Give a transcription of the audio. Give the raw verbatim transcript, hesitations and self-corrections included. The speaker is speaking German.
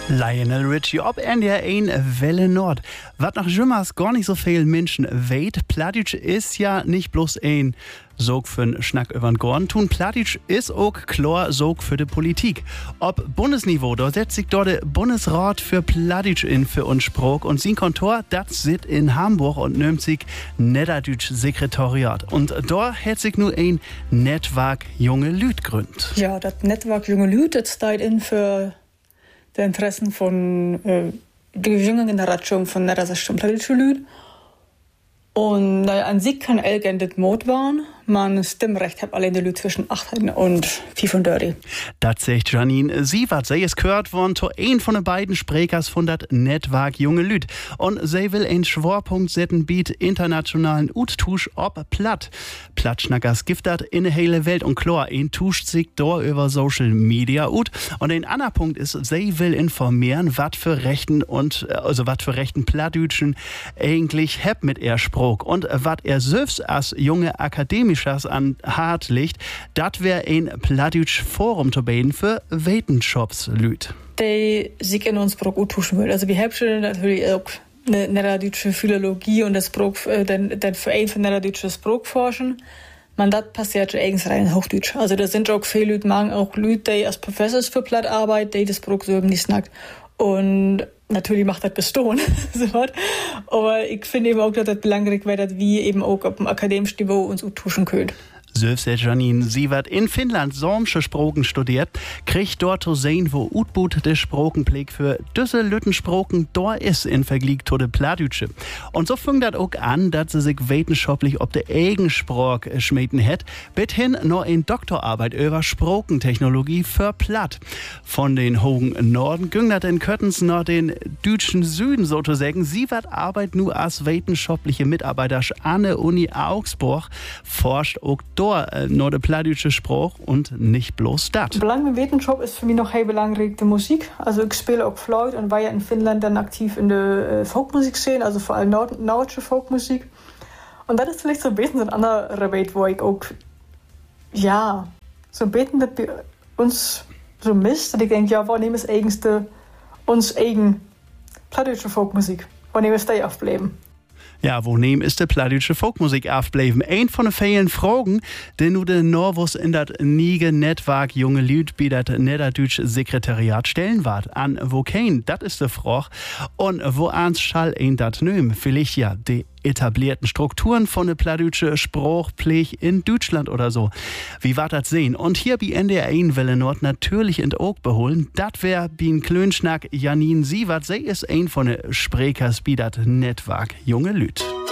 Lionel Richie ob N D R eins Welle Nord. Was nach Jümmers gar nicht so viel Menschen weht, Plattdeutsch ist ja nicht bloß ein Sog für'n Schnack übern Gorn tun. Plattdeutsch ist auch klar Sog für die Politik. Ob Bundesniveau, da setzt sich dort der Bundesrat für Plattdeutsch in für uns Sprach und sein Kontor, das sitzt in Hamburg und nimmt sich Niederdütsch Sekretariat. Und da hat sich nur ein Netzwerk junge Lüd gründet. Ja, das Netzwerk junge Lüd, das steht in für die Interessen von äh, der jüngeren Generation von niedersächsischen plattdeutschen Lüd. Und naja, an sich kann Elgen das Mod waren. Man Stimmrecht hat alle in der Lüd zwischen achtzehn und fünfunddreißig. Das sagt Janine Sievert. Sie ist gehört worden zu ein von den beiden Sprechers von das Netzwerk junge Lüd. Und sie will einen Schwerpunkt setzen biet internationalen Uttusch ob Platt. Plattschnackers gibt das in der hele Welt und klar, ein tuscht sich da über Social Media ut. Und ein anderer Punkt ist, sie will informieren, was für Rechten und, also was für Rechten Plattdütschen eigentlich heb mit er Spruch. Und was er selbst als junge Akademischers an hart legt, das wäre ein Plattdeutsch Forum zu bilden für Wetenshops Lüd. Die sich in uns Spruch uttauschen will. Also wir haben schon natürlich auch eine niederdeutsche Philologie und das Spruch, äh, den, den Verein für niederdeutsche Sprachforschen. Man, das passiert schon eigens rein in Hochdeutsch. Also da sind auch viele Leute, machen auch Leute, die als Professors für Platt arbeiten, die das Spruch so nicht snackt. Und natürlich macht das Bestohlen. Aber ich finde eben auch, dass das belangrig wäre, dass wir eben auch auf dem akademischen Niveau uns uttauschen können. Selbst Janine Sievert in Finnland solche Sprachen studiert, kriegt dort zu sehen, wo Utbut des Sprachenpfleg für diese Lüttensprachen da ist im Vergleich zu der Plattdütsche. Und so fängt das auch an, dass sie sich wissenschaftlich ob der eigene Sprach schmieden hat, bis hin noch in Doktorarbeit über Sprachentechnologie für Platt. Von den hohen Norden ging das in Köttens nach den deutschen Süden sozusagen. Sievert arbeitet nur als wissenschaftliche Mitarbeiter an der Uni Augsburg, forscht auch nur der plattdeutsche Spruch und nicht bloß das. Belang mit Wissenschaft ist für mich noch heel belangrijk die Musik. Also ich spiele auch Flöte und war ja in Finnland dann aktiv in der äh, Folkmusik-Szene, also vor allem nord nordische Folkmusik. Und das ist vielleicht so ein bisschen so ein anderer Weg, wo ich auch, ja, so ein bisschen das bei uns so misst. Und ich denke, ja, wo nehmen wir eigenste, uns eigen plattdeutsche Folkmusik? Wo nehmen wir es da aufbleiben? Ja, wo nehmen ist die plattdeutsche Folkmusik aufbleiben? Ein von den vielen Fragen, die nur der Norwus in das niege Netzwerk junge Lüd bei das Niederdeutsche Sekretariat stellen wird. An wo kein, das ist die Frage. Und wo ans schall ein das nehmen? Vielleicht ja die etablierten Strukturen von der plattdeutsche Sprachpflege in Deutschland oder so. Wie war das sehen? Und hier bei N D R eins Welle Nord natürlich in Oog beholen. Das wär bin Klönschnack Janine Sievert. Sie ist ein von den Sprechers bei das Netzwerk junge Lüd.